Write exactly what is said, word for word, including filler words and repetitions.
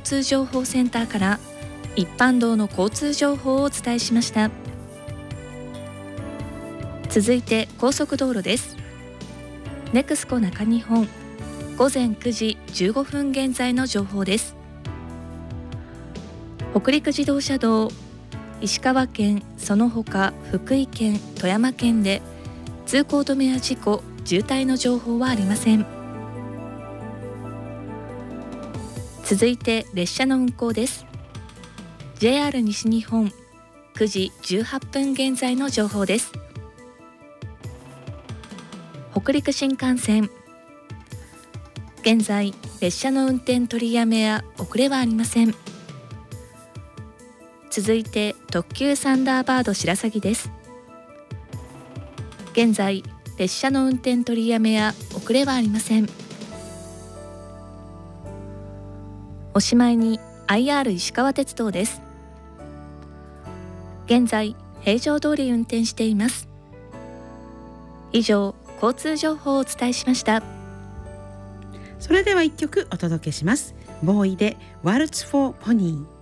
通情報センターから一般道の交通情報をお伝えしました。続いて高速道路です。ネクスコ中日本午前くじじゅうごふん現在の情報です。北陸自動車道石川県、その他福井県、富山県で通行止めや事故、渋滞の情報はありません。続いて列車の運行です。 ジェイアール 西日本くじじゅうはっぷん現在の情報です。北陸新幹線現在列車の運転取りやめや遅れはありません。続いて特急サンダーバード白鷺です。現在列車の運転取りやめや遅れはありません。おしまいに アイアール 石川鉄道です。現在平常通り運転しています。以上、交通情報をお伝えしました。 それでは一曲お届けします。ボーイで Waltz for Pony。